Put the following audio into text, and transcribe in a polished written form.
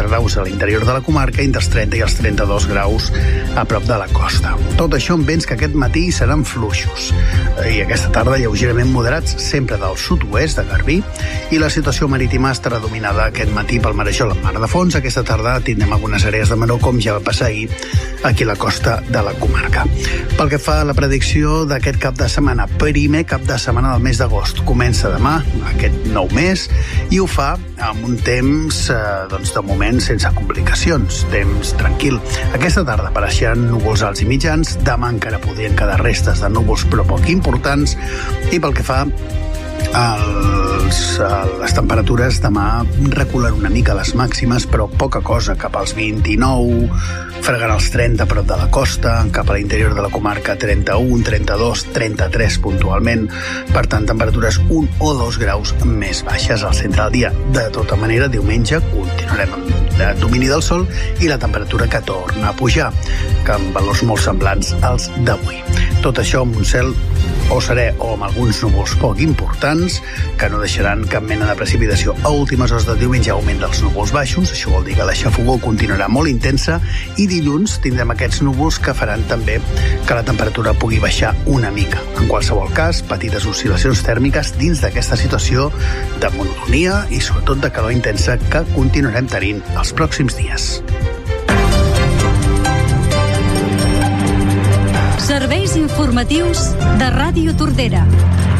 graus a l'interior de la comarca i entre els 30 i els 32 graus a prop de la costa. Tot això amb vents que aquest matí seran fluixos i aquesta tarda lleugerament moderats sempre del sud-oest de Garbí, i la situació marítima estarà dominada aquest matí pel marejol en mar de fons. Aquesta tarda tindrem algunes àrees de maró, com ja va passar ahir aquí a la costa de la comarca. Pel que fa a la predicció d'aquest cap de setmana, primer cap de setmana del mes d'agost. Comença demà aquest nou mes i ho fa amb un temps, de moment, sense complicacions, temps tranquil. Aquesta tarda apareixen núvols alts i mitjans, demà encara podrien quedar restes de núvols però poc importants, i pel que fa les temperatures, demà reculen una mica les màximes, però poca cosa, cap als 29, fregarà els 30 a prop de la costa, cap a l'interior de la comarca 31, 32, 33 puntualment, per tant temperatures 1 o 2 graus més baixes al centre del dia. De tota manera, diumenge continuarem amb domini del sol i la temperatura que torna a pujar, que amb valors molt semblants als d'avui. Tot això amb un cel o serè o amb alguns núvols poc importants que no deixaran cap mena de precipitació. A últimes hores de diumenge augment dels núvols baixos, això vol dir que la xafogor continuarà molt intensa, i dilluns tindrem aquests núvols que faran també que la temperatura pugui baixar una mica. En qualsevol cas, petites oscil·lacions tèrmiques dins d'aquesta situació de monotonia i sobretot de calor intensa que continuarem tenint els pròxims dies. Serveis informatius de Ràdio Tordera.